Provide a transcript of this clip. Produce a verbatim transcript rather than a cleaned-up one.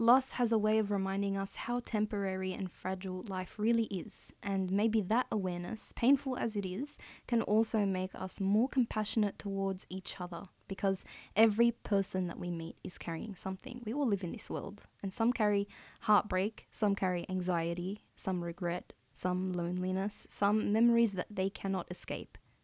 Loss has a way of reminding us how temporary and fragile life really is, and maybe that awareness, painful as it is, can also make us more compassionate towards each other, because every person that we meet is carrying something. We all live in this world, and some carry heartbreak, some carry anxiety, some regret, some loneliness, some memories that they cannot escape.